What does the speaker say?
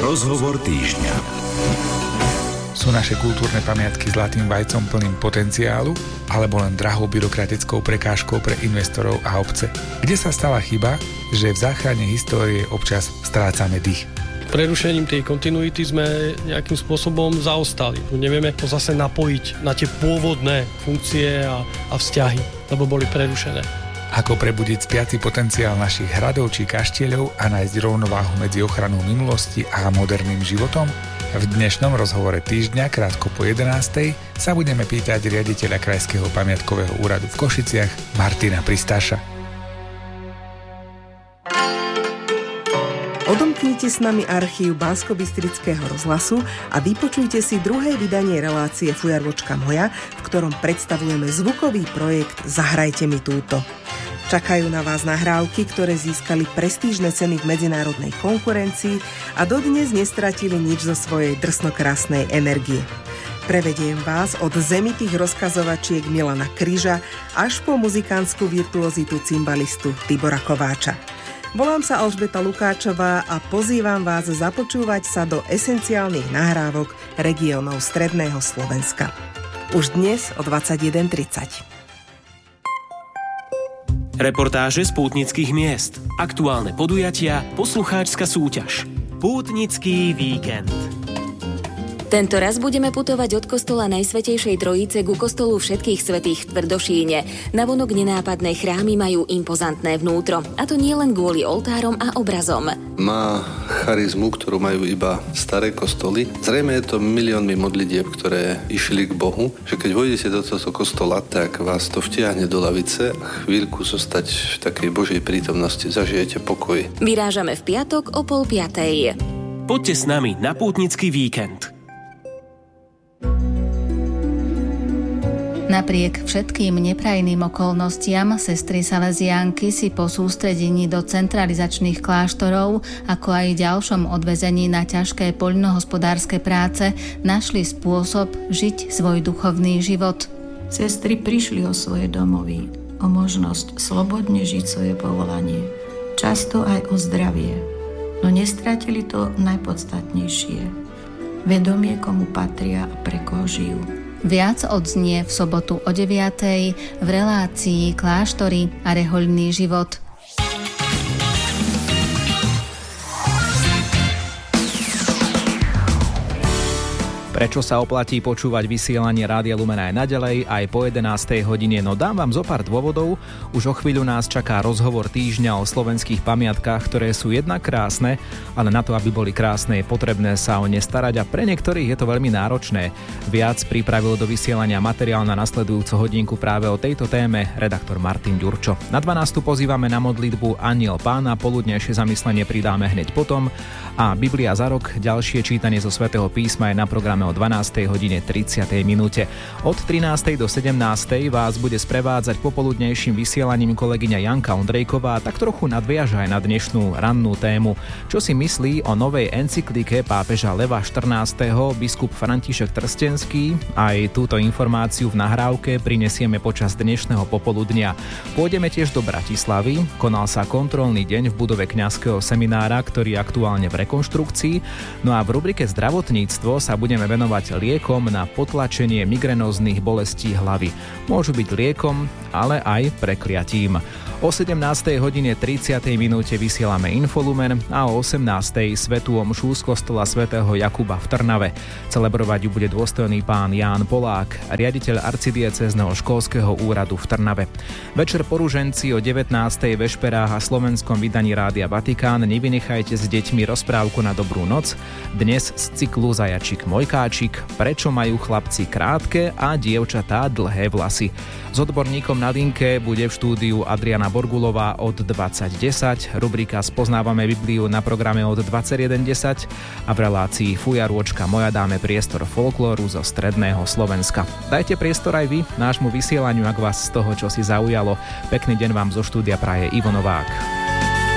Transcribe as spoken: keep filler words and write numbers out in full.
Rozhovor týždňa. Sú naše kultúrne pamiatky zlatým vajcom plným potenciálu, alebo len drahou byrokratickou prekážkou pre investorov a obce? Kde sa stala chyba, že v záchrane histórie občas strácame dých? Prerušením tej kontinuity sme nejakým spôsobom zaostali. Nevieme to zase napojiť na tie pôvodné funkcie a, a vzťahy, lebo boli prerušené. Ako prebudiť spiaci potenciál našich hradov či kaštieľov a nájsť rovnováhu medzi ochranou minulosti a moderným životom? V dnešnom rozhovore týždňa krátko po jedenástej sa budeme pýtať riaditeľa Krajského pamiatkového úradu v Košiciach Martina Pristáša. Odomknite s nami archív Banskobystrického rozhlasu a vypočujte si druhé vydanie relácie Fujarvočka moja, v ktorom predstavujeme zvukový projekt Zahrajte mi túto. Čakajú na vás nahrávky, ktoré získali prestížne ceny v medzinárodnej konkurencii a dodnes nestratili nič zo svojej drsnokrásnej energie. Prevediem vás od zemitých rozkazovačiek Milana Kryža až po muzikánsku virtuozitu cimbalistu Tibora Kováča. Volám sa Alžbeta Lukáčová a pozývam vás započúvať sa do esenciálnych nahrávok regiónov stredného Slovenska. Už dnes o dvadsaťjeden tridsať. Reportáže z pútnických miest, aktuálne podujatia, poslucháčska súťaž. Pútnický víkend. Tento raz budeme putovať od kostola Najsvätejšej Trojice ku kostolu Všetkých svätých v Tvrdošíne. Navonok nenápadné chrámy majú impozantné vnútro, a to nie len kvôli oltárom a obrazom. Má charizmu, ktorú majú iba staré kostoly. Zrejme je to miliónmi modlitieb, ktoré išli k Bohu, že keď vojdete do tohto kostola, tak vás to vtiahne do lavice a chvíľku zostať v takej Božej prítomnosti, zažijete pokoj. Vyrážame v piatok o pol piatej. Poďte s nami na pútnický víkend. Napriek všetkým neprajným okolnostiam sestry Salesiánky si po sústredení do centralizačných kláštorov, ako aj ďalšom odvezení na ťažké poľnohospodárske práce, našli spôsob žiť svoj duchovný život. Sestry prišli o svoje domovy, o možnosť slobodne žiť svoje povolanie, často aj o zdravie, no nestratili to najpodstatnejšie. Vedomie, komu patria a pre koho žijú. Viac odznie v sobotu o deviatej v relácii Kláštory a rehoľný život. Prečo sa oplatí počúvať vysielanie Rádia Lumen aj naďalej, aj po jedenástej hodine? No dám vám zo pár dôvodov. Už o chvíľu nás čaká rozhovor týždňa o slovenských pamiatkách, ktoré sú jednak krásne, ale na to, aby boli krásne, je potrebné sa o ne starať a pre niektorých je to veľmi náročné. Viac pripravil do vysielania materiál na nasledujúcu hodinku práve o tejto téme redaktor Martin Ďurčo. Na dvanástu pozývame na modlitbu Anjel Pána, poludnejšie zamyslenie pridáme hneď potom a Biblia za rok, ďalšie čítanie zo svätého písma je na programe o dvanástej hodine tridsiatej minúte. Od trinástej do sedemnástej vás bude sprevádzať popoludnejším vysielaním kolegyňa Janka Ondrejková a tak trochu nadviaže aj na dnešnú rannú tému. Čo si myslí o novej encyklike pápeža Leva štrnásteho biskup František Trstenský? Aj túto informáciu v nahrávke prinesieme počas dnešného popoludnia. Pôjdeme tiež do Bratislavy. Konal sa kontrolný deň v budove kňazského seminára, ktorý je aktuálne v rekonštrukcii. No a v rubrike zdravotníctvo sa budeme venovať liekom na potlačenie migrenóznych bolestí hlavy. Môžu byť liekom, ale aj prekliatím. O sedemnástej hodine tridsiatej minúte vysielame Infolumen a o osemnástej svätú omšu z kostola svätého Jakuba v Trnave. Celebrovať ju bude dôstojný pán Ján Polák, riaditeľ arcidiecézneho školského úradu v Trnave. Večer po ruženci o devätnástej vešperách a slovenskom vydaní Rádia Vatikán nevynechajte s deťmi rozprávku na dobrú noc. Dnes z cyklu Zajačik Mojkáčik, prečo majú chlapci krátke a dievčatá dlhé vlasy. S odborníkom na linke bude v štúdiu Adriana Borgulová od dvadsať desať, rubrika Spoznávame Bibliu na programe od dvadsaťjeden desať a v relácii Fujarôčka moja dáme priestor folklóru zo stredného Slovenska. Dajte priestor aj vy nášmu vysielaniu, ak vás z toho, čo si zaujalo. Pekný deň vám zo štúdia praje Ivo Novák.